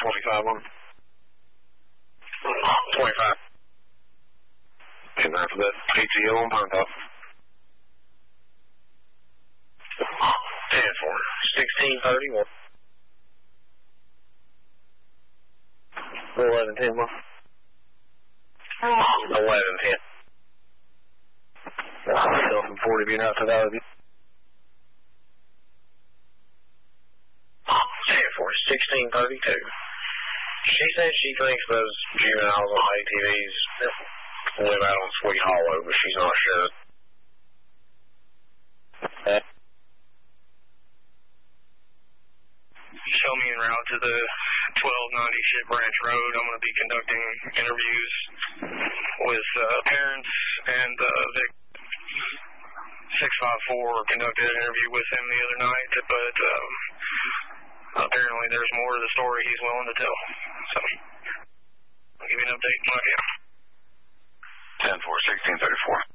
25 on 25. And after that, PTO on Pine Top. 10-4, 1631. 11-10, more. 11-10. Myself and 40 being out to that of you. 10-4, 1632. She says she thinks those juveniles on ATVs live out on Sweet Hollow, but she's not sure. Show me en route to the 1290 Ship Branch Road. I'm going to be conducting interviews with parents, and Vic 654 conducted an interview with him the other night, but apparently there's more to the story he's willing to tell. So, I'll give you an update when I can. 10-4, 1634.